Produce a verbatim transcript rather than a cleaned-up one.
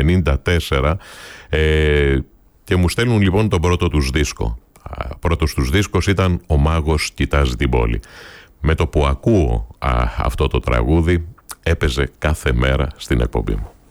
ενενήντα τέσσερα ε, και μου στέλνουν λοιπόν τον πρώτο τους δίσκο. Πρώτος τους δίσκος ήταν «Ο Μάγος κοιτάζει την πόλη». Με το που ακούω α, αυτό το τραγούδι έπαιζε κάθε μέρα στην εκπομπή μου.